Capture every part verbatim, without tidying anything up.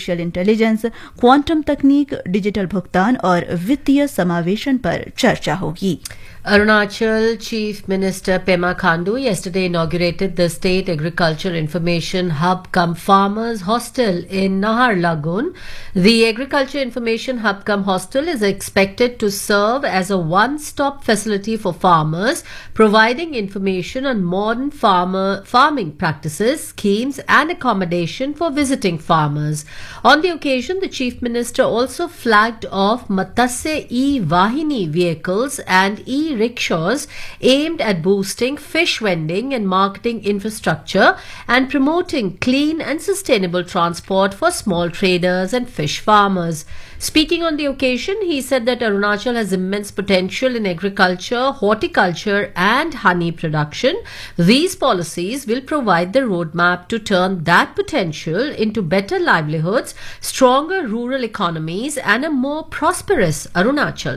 Artificial intelligence, quantum तकनीक, digital भुगतान और वित्तीय समावेशन पर चर्चा होगी। Arunachal Chief Minister Pema Khandu yesterday inaugurated the State Agriculture Information Hub cum Farmers Hostel in Naharlagun. The Agriculture Information Hub cum Hostel is expected to serve as a one-stop facility for farmers, providing information on modern farmer farming practices, schemes and accommodation for visiting farmers. On the occasion, the Chief Minister also flagged off Matsya E-Vahini vehicles and e rickshaws aimed at boosting fish vending and marketing infrastructure and promoting clean and sustainable transport for small traders and fish farmers. Speaking on the occasion, he said that Arunachal has immense potential in agriculture, horticulture and honey production. These policies will provide the roadmap to turn that potential into better livelihoods, stronger rural economies and a more prosperous Arunachal.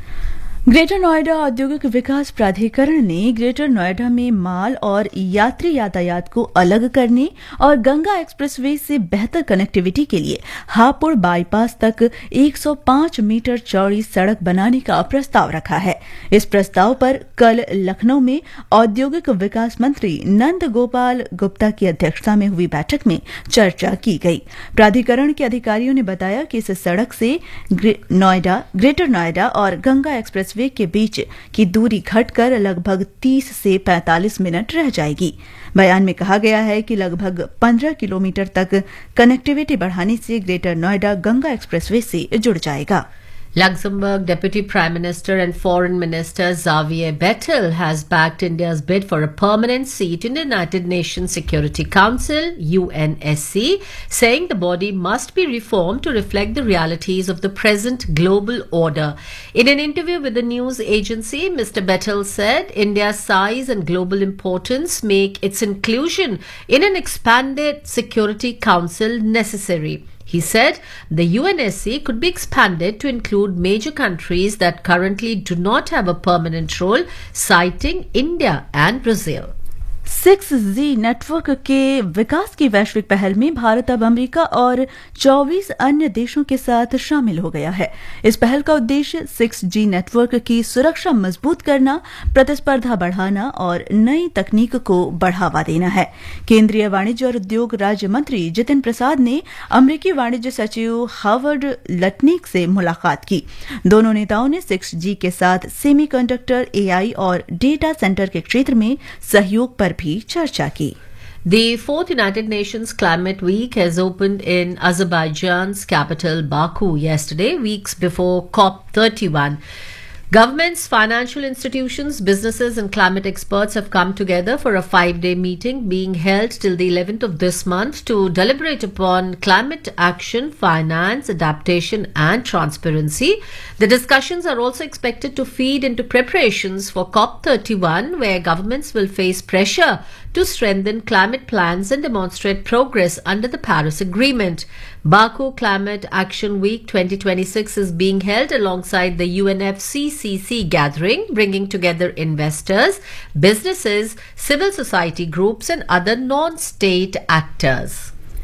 Greater Noida औद्योगिक विकास प्राधिकरण ने greater Noida में माल और यात्री यातायात को अलग करने और गंगा एक्सप्रेसवे से बेहतर कनेक्टिविटी के लिए हापुड़ बाईपास तक एक सौ पाँच मीटर चौड़ी सड़क बनाने का प्रस्ताव रखा है। इस प्रस्ताव पर कल लखनऊ में औद्योगिक विकास मंत्री नंद गोपाल गुप्ता की अध्यक्षता में हुई बैठक में चर्चा की गई। प्राधिकरण के अधिकारियों ने बताया कि इस सड़क से नोएडा, ग्रेटर नोएडा और गंगा एक्सप्रेस वे के बीच की दूरी घटकर लगभग तीस से पैंतालीस मिनट रह जाएगी। बयान में कहा गया है कि लगभग पंद्रह किलोमीटर तक कनेक्टिविटी बढ़ाने से ग्रेटर नोएडा गंगा एक्सप्रेसवे से जुड़ जाएगा। Luxembourg Deputy Prime Minister and Foreign Minister Xavier Bettel has backed India's bid for a permanent seat in the United Nations Security Council, U N S C, saying the body must be reformed to reflect the realities of the present global order. In an interview with the news agency, Mister Bettel said India's size and global importance make its inclusion in an expanded Security Council necessary. He said the U N S C could be expanded to include major countries that currently do not have a permanent role, citing India and Brazil. Six G network के विकास की वैश्विक पहल में भारत अब America और चौबीस अन्य देशों के साथ शामिल हो गया है। इस पहल का उद्देश्य सिक्स जी नेटवर्क की सुरक्षा मजबूत करना, प्रतिस्पर्धा बढ़ाना और नई तकनीक को बढ़ावा देना है। केंद्रीय वाणिज्य और उद्योग राज्य मंत्री जितिन प्रसाद ने अमेरिकी वाणिज्य सचिव हावर्ड लटनिक से मुलाकात की। दोनों नेताओं ने सिक्स जी के साथ सेमीकंडक्टर, एआई और डेटा सेंटर के क्षेत्र में सहयोग पर भी चर्चा की। The fourth United Nations Climate Week has opened in Azerbaijan's capital Baku yesterday, weeks before COP thirty-one. Governments, financial institutions, businesses and climate experts have come together for a five-day meeting being held till the eleventh of this month to deliberate upon climate action, finance, adaptation and transparency. The discussions are also expected to feed into preparations for COP thirty-one, where governments will face pressure to strengthen climate plans and demonstrate progress under the Paris Agreement. Baku Climate Action Week twenty twenty-six is being held alongside the U N F C C C gathering, bringing together investors, businesses, civil society groups and other non-state actors.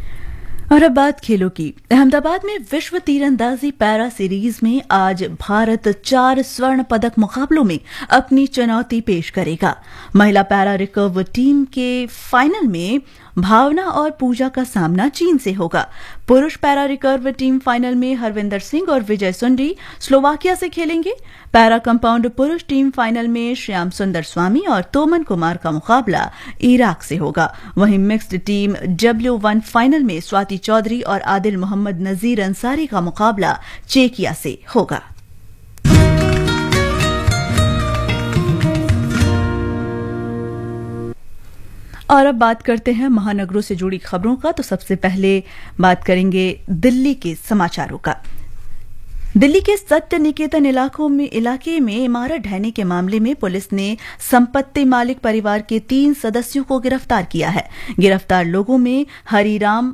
और अब बात खेलों की। अहमदाबाद में विश्व तीरंदाजी para series में आज भारत चार स्वर्ण पदक मुकाबलों में अपनी चुनौती पेश करेगा। महिला पैरा रिकर्व टीम के फाइनल में भावना और पूजा का सामना चीन से होगा। पुरुष पैरा रिकर्व टीम फाइनल में हरविंदर सिंह और विजय सुंडी स्लोवाकिया से खेलेंगे। पैरा कंपाउंड पुरुष टीम फाइनल में श्याम सुंदर स्वामी और तोमन कुमार का मुकाबला इराक से होगा। वहीं mixed team W one final में स्वाति चौधरी और आदिल मोहम्मद नजीर अंसारी का मुकाबला चेकिया से होगा। और अब बात करते हैं महानगरों से जुड़ी खबरों का। तो सबसे पहले बात करेंगे दिल्ली के समाचारों का। दिल्ली के सत्य निकेतन इलाकों में इलाके में इमारत ढहने के मामले में पुलिस ने संपत्ति मालिक परिवार के तीन सदस्यों को गिरफ्तार किया है। गिरफ्तार लोगों में हरिराम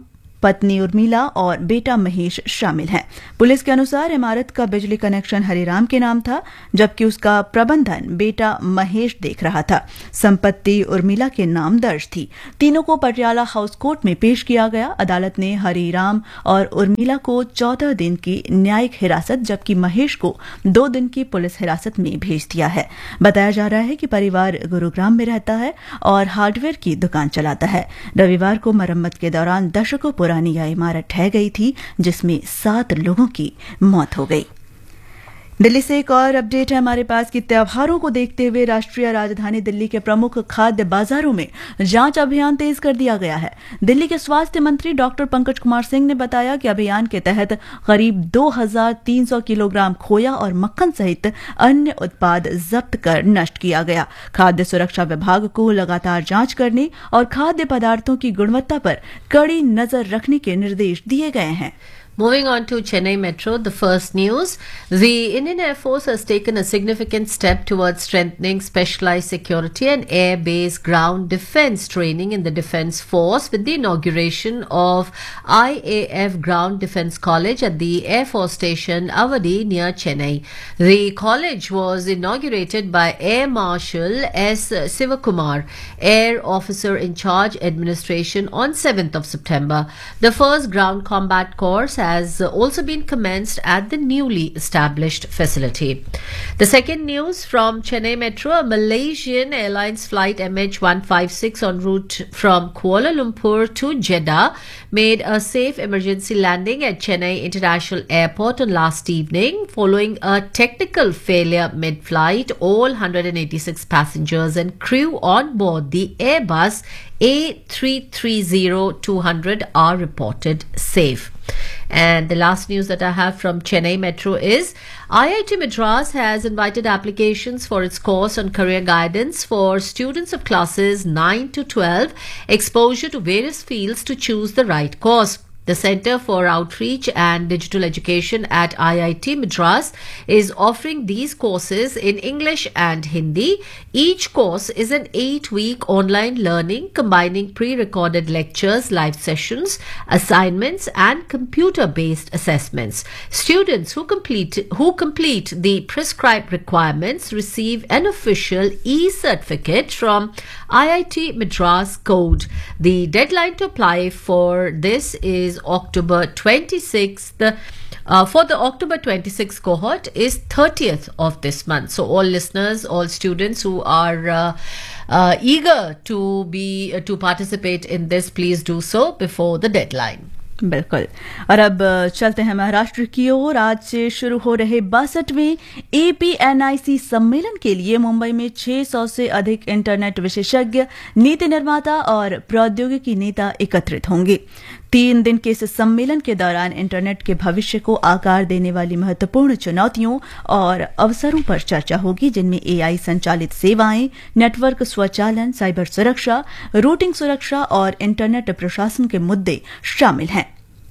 पत्नी उर्मिला और बेटा महेश शामिल हैं। पुलिस के अनुसार इमारत का बिजली कनेक्शन हरिराम के नाम था, जबकि उसका प्रबंधन बेटा महेश देख रहा था। संपत्ति उर्मिला के नाम दर्ज थी। तीनों को पटियाला हाउस कोर्ट में पेश किया गया। अदालत ने हरिराम और उर्मिला को चौदह दिन की न्यायिक हिरासत, जबकि महेश को दो दिन की पुलिस हिरासत में भेज दिया है। बताया जा रहा है कि परिवार गुरुग्राम में रहता है और हार्डवेयर की दुकान चलाता है। रविवार को मरम्मत के दौरान दशकों पुरानी यह इमारत ढह गई थी, जिसमें सात लोगों की मौत हो गई। दिल्ली से एक और अपडेट है हमारे पास कि त्योहारों को देखते हुए राष्ट्रीय राजधानी दिल्ली के प्रमुख खाद्य बाजारों में जांच अभियान तेज कर दिया गया है। दिल्ली के स्वास्थ्य मंत्री डॉक्टर पंकज कुमार सिंह ने बताया कि अभियान के तहत करीब दो हज़ार तीन सौ किलोग्राम खोया और मक्खन सहित अन्य उत्पाद जब्त कर नष्ट किया गया। खाद्य सुरक्षा विभाग को लगातार जांच करने और खाद्य पदार्थों की गुणवत्ता पर कड़ी नजर रखने के निर्देश दिए गए हैं। Moving on to Chennai Metro, the first news. The Indian Air Force has taken a significant step towards strengthening specialized security and air-based ground defense training in the Defence Force with the inauguration of I A F Ground Defense College at the Air Force Station Avadi near Chennai. The college was inaugurated by Air Marshal S. Sivakumar, Air Officer in Charge Administration, on seventh of September. The first ground combat course has also been commenced at the newly established facility. The second news from Chennai Metro, a Malaysian Airlines flight M H one fifty-six en route from Kuala Lumpur to Jeddah made a safe emergency landing at Chennai International Airport on last evening following a technical failure mid-flight. All one hundred eighty-six passengers and crew on board the Airbus A three thirty dash two hundred are reported safe. And the last news that I have from Chennai Metro is I I T Madras has invited applications for its course on career guidance for students of classes nine to twelve, exposure to various fields to choose the right course. The Center for Outreach and Digital Education at I I T Madras is offering these courses in English and Hindi. Each course is an eight-week online learning combining pre-recorded lectures, live sessions, assignments, and computer-based assessments. Students who complete who complete the prescribed requirements receive an official e-certificate from I I T Madras Code. The deadline to apply for this is October twenty-sixth. Uh, for the October twenty-sixth cohort is thirtieth of this month. So all listeners, all students who are uh, uh, eager to be uh, to participate in this, please do so before the deadline. बिल्कुल। और अब चलते हैं महाराष्ट्र की ओर। आज से शुरू हो रहे बासठवें ए पी एन आई सी सम्मेलन के लिए मुंबई में छह सौ से अधिक इंटरनेट विशेषज्ञ, नीति निर्माता और प्रौद्योगिकी नेता एकत्रित होंगे। तीन दिन के इस सम्मेलन के दौरान इंटरनेट के भविष्य को आकार देने वाली महत्वपूर्ण चुनौतियों और अवसरों पर चर्चा होगी, जिनमें ए आई संचालित सेवाएं, नेटवर्क स्वचालन, साइबर सुरक्षा, रूटिंग सुरक्षा और इंटरनेट प्रशासन के मुद्दे शामिल हैं।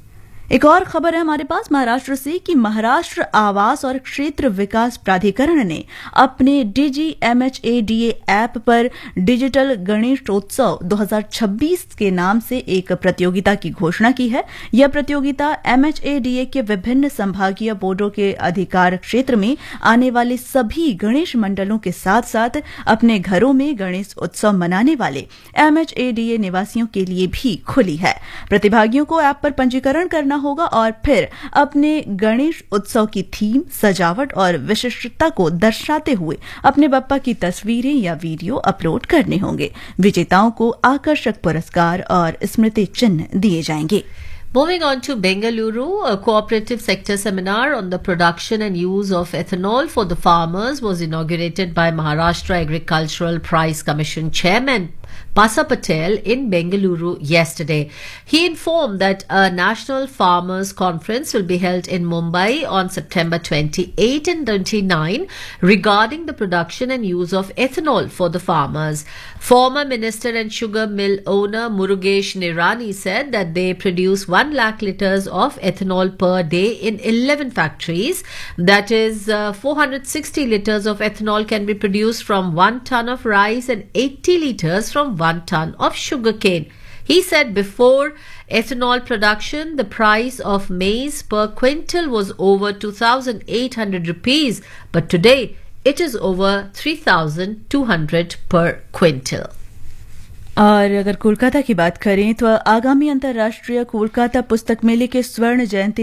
एक और खबर है हमारे पास महाराष्ट्र से कि महाराष्ट्र आवास और क्षेत्र विकास प्राधिकरण ने अपने डिजी M H A D A app पर डिजिटल गणेशोत्सव दो हज़ार छब्बीस के नाम से एक प्रतियोगिता की घोषणा की है। यह प्रतियोगिता M H A D A के विभिन्न संभागीय बोर्डों के अधिकार क्षेत्र में आने वाले सभी गणेश मंडलों के साथ साथ अपने घरों में गणेश उत्सव मनाने वाले M H A D A निवासियों के लिए भी खुली है। प्रतिभागियों को ऐप पर पंजीकरण करना होगा और फिर अपने गणेश उत्सव की थीम, सजावट और विशिष्टता को दर्शाते हुए अपने बप्पा की तस्वीरें या वीडियो अपलोड करने होंगे। विजेताओं को आकर्षक पुरस्कार और स्मृति चिन्ह दिए जाएंगे। Moving on to Bengaluru, a cooperative sector seminar on the production and use of ethanol for the farmers was inaugurated by Maharashtra Agricultural Price Commission Chairman Pasa Patel in Bengaluru yesterday. He informed that a national farmers conference will be held in Mumbai on September twenty-eighth and twenty-ninth regarding the production and use of ethanol for the farmers. Former minister and sugar mill owner Murugesh Nirani said that they produce one lakh liters of ethanol per day in eleven factories. That is, uh, four hundred sixty liters of ethanol can be produced from one ton of rice and eighty liters from one ton of sugarcane. He said before ethanol production, the price of maize per quintal was over two thousand eight hundred rupees, but today it is over three thousand two hundred per quintal. और अगर कोलकाता की बात करें तो आगामी अंतर्राष्ट्रीय कोलकाता पुस्तक मेले के स्वर्ण जयंती